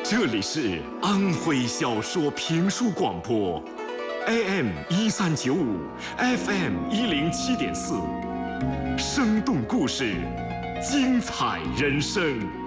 这里是安徽小说评书广播 ，AM1395 ，FM107.4，生动故事，精彩人生。